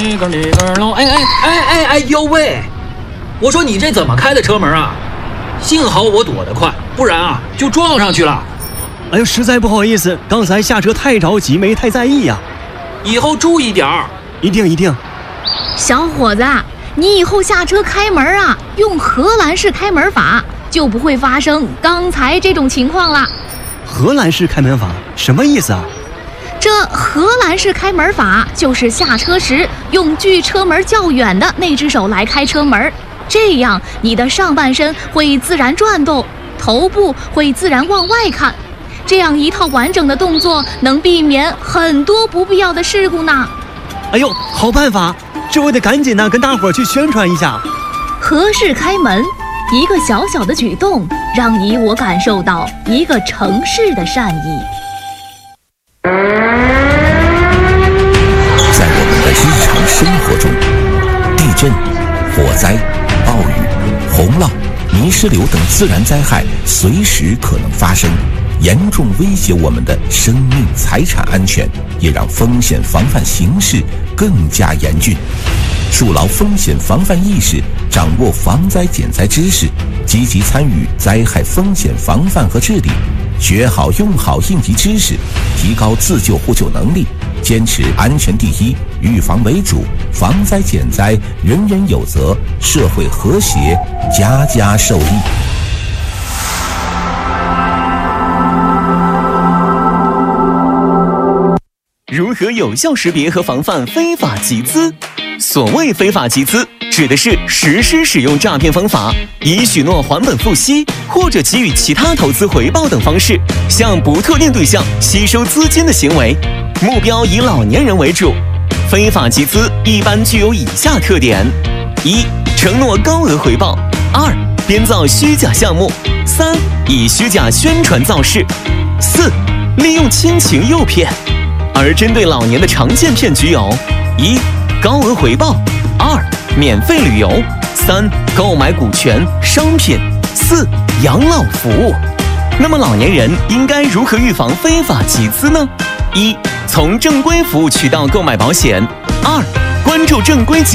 哎呦喂！我说你这怎么开的车门啊？幸好我躲得快，不然啊就撞上去了。 哎呦，实在不好意思，刚才下车太着急，没太在意呀。 以后注意点儿。 一定。 小伙子，你以后下车开门啊，用荷兰式开门法，就不会发生刚才这种情况了。 荷兰式开门法什么意思啊？ 这荷兰式开门法就是下车时用距车门较远的那只手来开车门，这样你的上半身会自然转动，头部会自然往外看，这样一套完整的动作能避免很多不必要的事故呢。 哎呦，好办法，这我得赶紧跟大伙儿去宣传一下。 荷式开门，一个小小的举动，让你我感受到一个城市的善意。 在我们的日常生活中，地震、火灾、暴雨、洪涝、泥石流等自然灾害随时可能发生，严重威胁我们的生命财产安全，也让风险防范形势更加严峻。树牢风险防范意识，掌握防灾减灾知识，积极参与灾害风险防范和治理，学好用好应急知识，提高自救互救能力，坚持安全第一，预防为主，防灾减灾人人有责，社会和谐，家家受益。 如何有效识别和防范非法集资？所谓非法集资，指的是实施使用诈骗方法，以许诺还本付息或者给予其他投资回报等方式，向不特定对象吸收资金的行为，目标以老年人为主。非法集资一般具有以下特点：一、承诺高额回报；二、编造虚假项目；三、以虚假宣传造势；四、利用亲情诱骗。而针对老年的常见骗局有：一、高额回报；二、免费旅游；三、购买股权、商品；四、养老服务。那么老年人应该如何预防非法集资呢？一、从正规服务渠道购买保险；二、关注正规